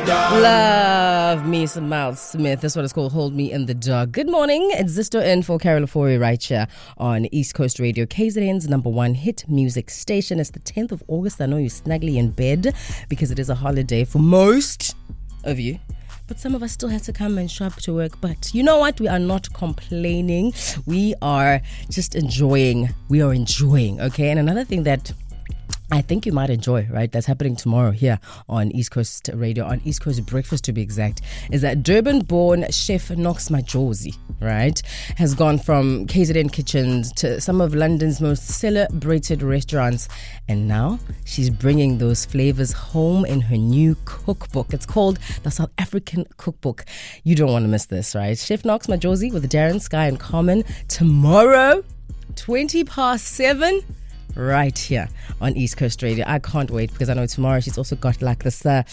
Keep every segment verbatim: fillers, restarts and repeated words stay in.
Love me some Miles Smith. That's what it's called, Hold Me in the Dark. Good morning. It's Zisto in for Carol Afori right here on East Coast Radio, K Z N's number one hit music station. It's the tenth of August. I know you're snugly in bed because it is a holiday for most of you. But some of us still have to come and show up to work. But you know what? We are not complaining. We are just enjoying. We are enjoying, okay? And another thing that I think you might enjoy, right? That's happening tomorrow here on East Coast Radio, on East Coast Breakfast to be exact, is that Durban-born chef Knox Majosi, right, has gone from K Z N kitchens to some of London's most celebrated restaurants, and now she's bringing those flavors home in her new cookbook. It's called the South African Cookbook. You don't want to miss this, right? Chef Knox Majosi with Darren, Sky and Common tomorrow, twenty past seven. Right here on East Coast Radio. I can't wait because I know tomorrow she's also got like this uh,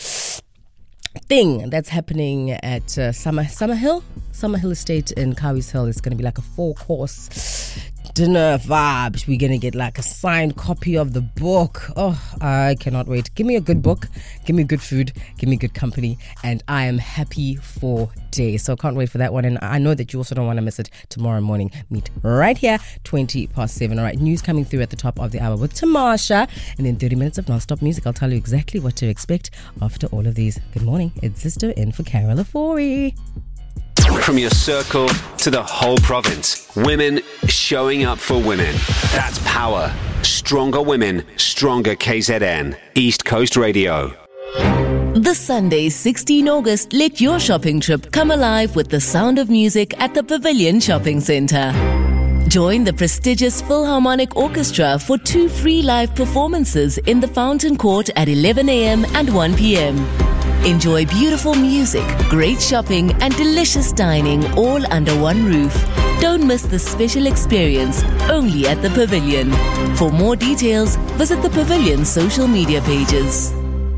thing that's happening at uh, Summer Summerhill Summerhill Estate in Cowie's Hill. It's going to be like a four course dinner vibe. We're going to get like a signed copy of the book. Oh, I cannot wait. Give me a good book, give me good food, give me good company, and I am happy for days. So I can't wait for that one, and I know that you also don't want to miss it tomorrow morning. Meet right here, twenty past seven. All right, news coming through at the top of the hour with Tamasha, and then thirty minutes of non-stop music. I'll tell you exactly what to expect after all of these. Good morning, it's Zisto in for Carol Afori. From your circle to the whole province, women showing up for women. That's power. Stronger women, stronger K Z N. East Coast Radio. This Sunday, sixteenth of August, let your shopping trip come alive with the sound of music at the Pavilion Shopping Centre. Join the prestigious Philharmonic Orchestra for two free live performances in the Fountain Court at eleven a.m. and one p.m. Enjoy beautiful music, great shopping and delicious dining all under one roof. Don't miss this special experience only at the Pavilion. For more details, visit the Pavilion's social media pages.